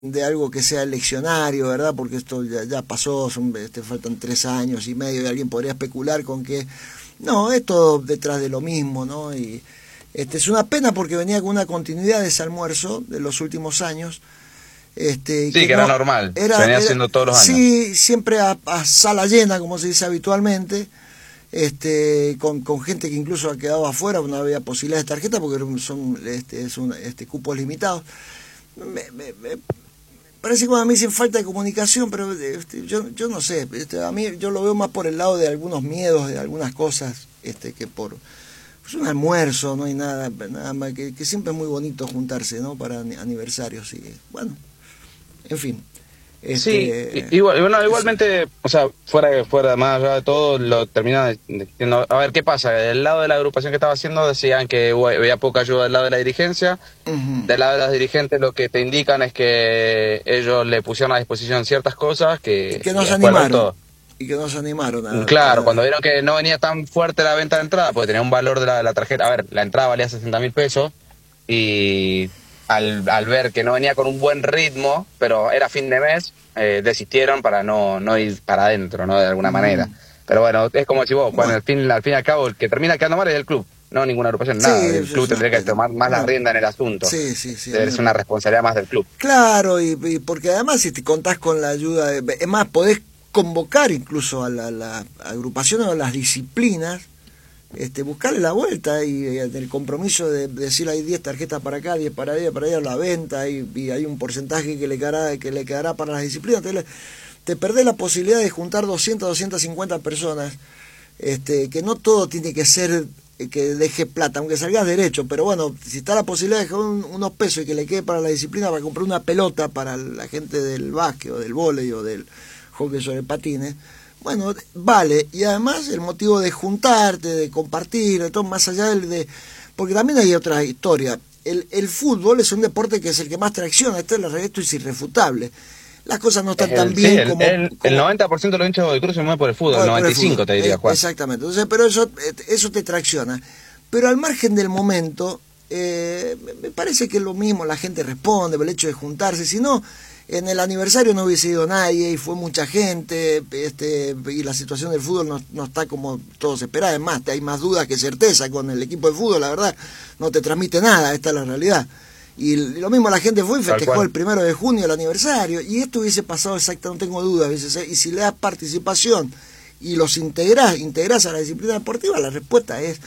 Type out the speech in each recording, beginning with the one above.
de algo que sea eleccionario, ¿verdad? Porque esto ya pasó, faltan 3 años y medio y alguien podría especular con que no, es todo detrás de lo mismo, ¿no? Y es una pena porque venía con una continuidad de ese almuerzo de los últimos años. Sí, que era normal, se venía haciendo todos los años. Sí, siempre a sala llena, como se dice habitualmente, con gente que incluso ha quedado afuera, no había posibilidades de tarjeta porque son cupos limitados. Me parece que a mí sin falta de comunicación, pero yo no sé, a mí yo lo veo más por el lado de algunos miedos, de algunas cosas, que por pues un almuerzo, no hay nada más, que siempre es muy bonito juntarse, ¿no? Para aniversarios y bueno, en fin. Sí, igualmente, o sea, fuera más allá de todo, lo terminan diciendo, a ver, ¿qué pasa? Del lado de la agrupación que estaba haciendo decían que había poca ayuda del lado de la dirigencia, del lado de los dirigentes lo que te indican es que ellos le pusieron a disposición ciertas cosas que nos animaron. Y que nos animaron Claro, cuando vieron que no venía tan fuerte la venta de entrada, porque tenía un valor de la tarjeta, a ver, la entrada valía 60.000 pesos, y al ver que no venía con un buen ritmo, pero era fin de mes, desistieron para no ir para adentro, ¿no? De alguna manera. Pero bueno, es como si vos, cuando al fin y al cabo, el que termina quedando mal es el club, no ninguna agrupación, nada. El club tendría que tomar más la rienda en el asunto. Sí. Es una responsabilidad más del club. Claro, y porque además si te contás con la ayuda, es más, podés convocar incluso a la agrupación o a las disciplinas, buscarle la vuelta y el compromiso de decir hay 10 tarjetas para acá, 10 para allá, la venta y hay un porcentaje que le quedará para las disciplinas. Te perdés la posibilidad de juntar 250 personas, que no todo tiene que ser que deje plata, aunque salgas derecho, pero bueno, si está la posibilidad de dejar unos pesos y que le quede para la disciplina, para comprar una pelota para la gente del básquet o del vóley o del hockey sobre patines, bueno, vale. Y además el motivo de juntarte, de compartir, de todo, más allá porque también hay otra historia. El fútbol es un deporte que es el que más tracciona, esto es irrefutable. Las cosas no están tan bien como... El 90% de los hinchas de Cruz se mueven por el fútbol, el 95% te diría, Juan. Exactamente, entonces, pero eso te tracciona. Pero al margen del momento, me parece que lo mismo, la gente responde por el hecho de juntarse, si no, en el aniversario no hubiese ido nadie y fue mucha gente, y la situación del fútbol no está como todos esperaban, es más, hay más dudas que certeza con el equipo de fútbol, la verdad, no te transmite nada, esta es la realidad. Y lo mismo la gente fue y festejó el 1 de junio el aniversario, y esto hubiese pasado no tengo dudas, y si le das participación y los integrás a la disciplina deportiva, la respuesta es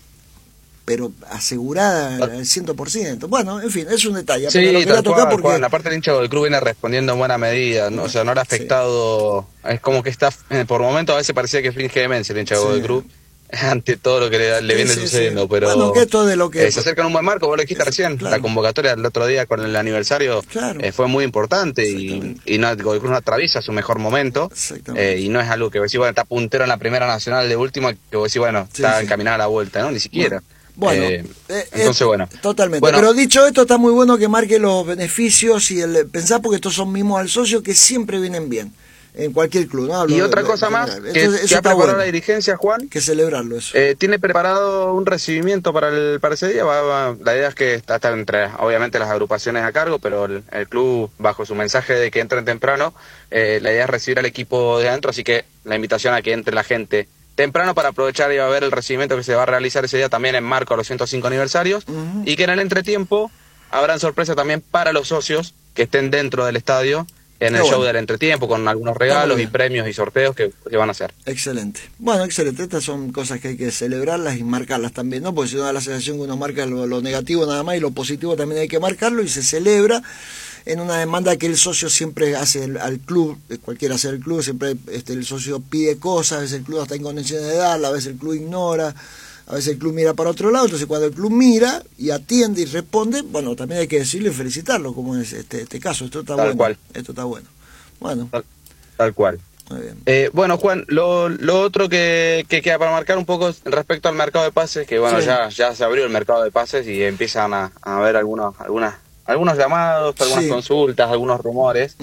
pero asegurada al 100%. Bueno, en fin, es un detalle. Sí, pero lo quería tocar porque la parte del hincha del club viene respondiendo en buena medida, ¿no? O sea, no le ha afectado, es como que está, por momentos a veces parecía que finge demencia el hincha del club, ante todo lo que le viene sucediendo, pero bueno, que esto de lo que se acerca en un buen marco, vos lo dijiste recién, claro. La convocatoria del otro día con el aniversario fue muy importante y no, Godoy Cruz no atraviesa su mejor momento, y no es algo que vos decís, bueno, está puntero en la primera nacional de última, que vos decís, bueno, está encaminada a la vuelta, ¿no? Ni siquiera. Bueno, entonces bueno. Totalmente. Bueno, pero dicho esto, está muy bueno que marque los beneficios y pensar, porque estos son mimos al socio que siempre vienen bien en cualquier club, ¿no? Y otra cosa más que ha preparado la dirigencia, Juan, que celebrarlo eso. Tiene preparado un recibimiento para ese día. La idea es que está entre, obviamente, las agrupaciones a cargo, pero el club, bajo su mensaje de que entren temprano, la idea es recibir al equipo de adentro, así que la invitación a que entre la gente temprano para aprovechar y va a ver el recibimiento que se va a realizar ese día también en marco a los 105 aniversarios, y que en el entretiempo habrán sorpresas también para los socios que estén dentro del estadio en el show del entretiempo, con algunos regalos y premios y sorteos que van a hacer. Excelente. Bueno, excelente. Estas son cosas que hay que celebrarlas y marcarlas también, ¿no? Porque si no da la sensación que uno marca lo negativo nada más, y lo positivo también hay que marcarlo, y se celebra en una demanda que el socio siempre hace al club, cualquiera sea el club, siempre el socio pide cosas, a veces el club está en condiciones de darla, a veces el club ignora, a veces el club mira para otro lado. Entonces cuando el club mira y atiende y responde, bueno, también hay que decirle y felicitarlo, como es este caso. Esto está bueno. Cual. Esto está bueno. Bueno. Tal cual. Muy bien. Bueno, Juan, lo otro que queda para marcar un poco respecto al mercado de pases, que bueno, ya se abrió el mercado de pases y empiezan a haber algunos llamados, algunas consultas, algunos rumores.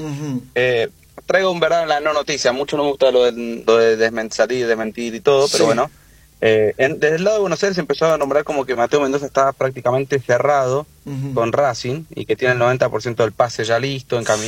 Traigo un verdad la no noticia. Mucho no me gusta lo de desmentir y todo, pero bueno, Desde el lado de Buenos Aires se empezó a nombrar como que Mateo Mendoza estaba prácticamente cerrado Ujú. con Racing y que tiene el 90% del pase ya listo, encaminado.